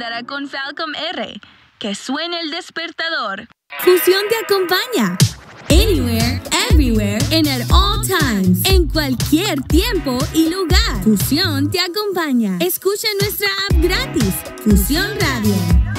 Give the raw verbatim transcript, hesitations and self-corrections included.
andará con Falcom R. Que suene el despertador. Fusión te acompaña. Anywhere, everywhere, and at all times. En cualquier tiempo y lugar. Fusión te acompaña. Escucha nuestra app gratis. Fusión Radio.